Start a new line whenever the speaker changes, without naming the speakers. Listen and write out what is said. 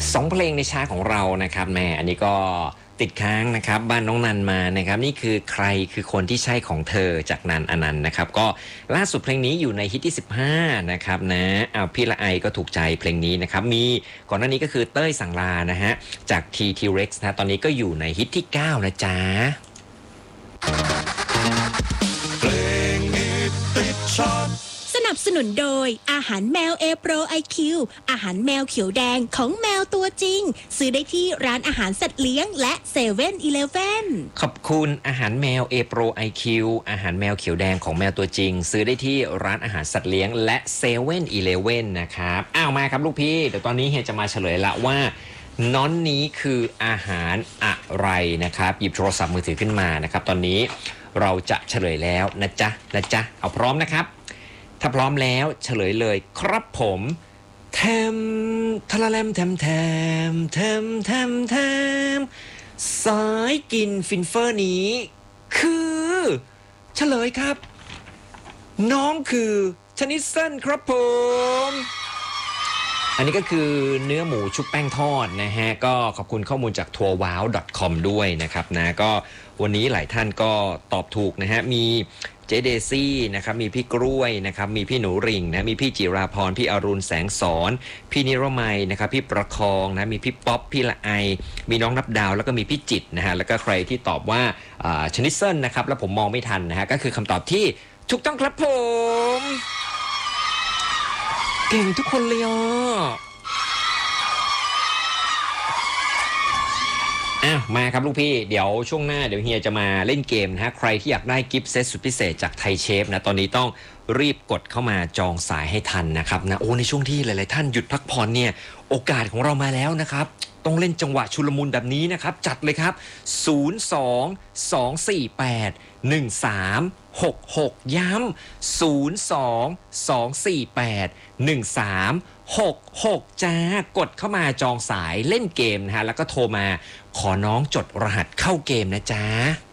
2เพลงในชาร์ตของเรานะครับแม่อันนี้ก็ติดค้างนะครับบ้านน้องนันมานะครับนี่คือใครคือคนที่ใช่ของเธอจากนันอนันต์นะครับก็ล่าสุดเพลงนี้อยู่ในฮิตที่15นะครับนะพี่ละไอก็ถูกใจเพลงนี้นะครับมีก่อนหน้านี้ก็คือเต้ยสั่งลานะฮะจาก T-Rex นะตอนนี้ก็อยู่ในฮิตที่9นะจ๊ะ
เพลงฮิตติดชาร์ต
สนับสนุนโดยอาหารแมว A Pro IQ อาหารแมวเขียวแดงของแมวตัวจริงซื้อได้ที่ร้านอาหารสัตว์เลี้ยงและ7-Eleven
ขอบคุณอาหารแมว A Pro IQ อาหารแมวเขียวแดงของแมวตัวจริงซื้อได้ที่ร้านอาหารสัตว์เลี้ยงและ7-Eleven นะครับมาครับลูกพี่เดี๋ยวตอนนี้เฮียจะมาเฉลยละว่าน้อนนี้คืออาหารอะไรนะครับหยิบโทรศัพท์มือถือขึ้นมานะครับตอนนี้เราจะเฉลยแล้วนะจ๊ะเอาพร้อมนะครับถ้าพร้อมแล้วเฉลยเลยครับผมแทมทะละแลมแทมแทมแทมแทมแทมสายกินฟินเฟอร์นี้คือเฉลยครับน้องคือชนิดเส้นครับผมอันนี้ก็คือเนื้อหมูชุบแป้งทอดนะฮะก็ขอบคุณข้อมูลจาก tourwow.com ด้วยนะครับนะก็วันนี้หลายท่านก็ตอบถูกนะฮะมีเจเดซี่นะครับมีพี่กล้วยนะครับมีพี่หนูริ่งนะมีพี่จิราพรพี่อรุณแสงสอนพี่นิรมัยนะครับพี่ประคองนะมีพี่ป๊อปพี่ละไอมีน้องนับดาวแล้วก็มีพี่จิตนะฮะแล้วก็ใครที่ตอบว่าชนิดเส้นนะครับแล้วผมมองไม่ทันนะฮะก็คือคำตอบที่ถูกต้องครับผมเก่งทุกคนเลยมาครับลูกพี่เดี๋ยวช่วงหน้าเดี๋ยวเฮียจะมาเล่นเกมนะฮะใครที่อยากได้กิฟต์เซตสุดพิเศษจากไทยเชฟนะตอนนี้ต้องรีบกดเข้ามาจองสายให้ทันนะครับนะในช่วงที่หลายๆท่านหยุดพักผ่อนเนี่ยโอกาสของเรามาแล้วนะครับต้องเล่นจังหวะชุลมุนแบบนี้นะครับจัดเลยครับ02-248-1366ย้ำ02-248-1366จ้ากดเข้ามาจองสายเล่นเกมนะฮะแล้วก็โทรมาขอน้องจดรหัสเข้าเกมนะจ๊ะ